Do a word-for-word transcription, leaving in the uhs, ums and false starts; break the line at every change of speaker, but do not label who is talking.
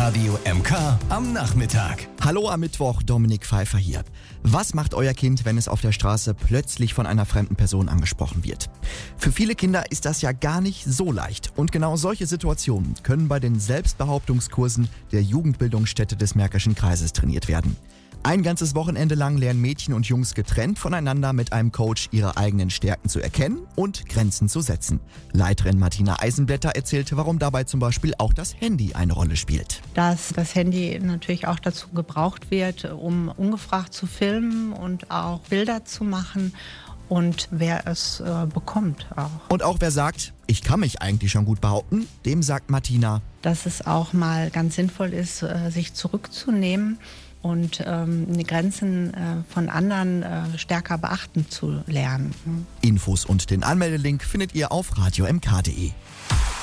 Radio M K am Nachmittag.
Hallo am Mittwoch, Dominik Pfeiffer hier. Was macht euer Kind, wenn es auf der Straße plötzlich von einer fremden Person angesprochen wird? Für viele Kinder ist das ja gar nicht so leicht. Und genau solche Situationen können bei den Selbstbehauptungskursen der Jugendbildungsstätte des Märkischen Kreises trainiert werden. Ein ganzes Wochenende lang lernen Mädchen und Jungs getrennt voneinander mit einem Coach ihre eigenen Stärken zu erkennen und Grenzen zu setzen. Leiterin Martina Eisenblätter erzählte, warum dabei zum Beispiel auch das Handy eine Rolle spielt.
Dass das Handy natürlich auch dazu gebraucht wird, um ungefragt zu filmen und auch Bilder zu machen und wer es äh, bekommt auch.
Und auch wer sagt, ich kann mich eigentlich schon gut behaupten, dem sagt Martina,
dass es auch mal ganz sinnvoll ist, äh, sich zurückzunehmen und ähm, die Grenzen äh, von anderen äh, stärker beachten zu lernen.
Infos und den Anmeldelink findet ihr auf radio m k punkt d e.